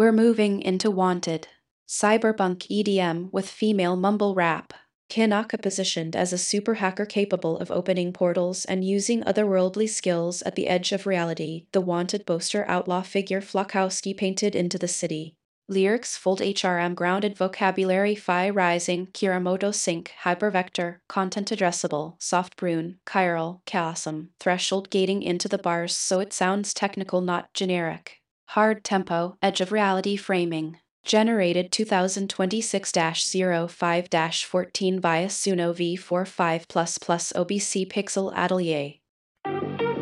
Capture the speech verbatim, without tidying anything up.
We're moving into Wanted. Cyberpunk E D M with female mumble rap. Kanaka positioned as a super hacker capable of opening portals and using otherworldly skills at the edge of reality, the wanted boaster outlaw figure Flakowski painted into the city. Lyrics fold H R M grounded vocabulary Phi Rising, Kiramoto Sync, Hypervector, Content Addressable, Soft Brune, Chiral, Chaosum, Threshold gating into the bars so it sounds technical not generic. Hard Tempo, Edge of Reality Framing. Generated twenty twenty-six dash oh five dash fourteen via Suno v forty-five plus plus O B C Pixel Atelier.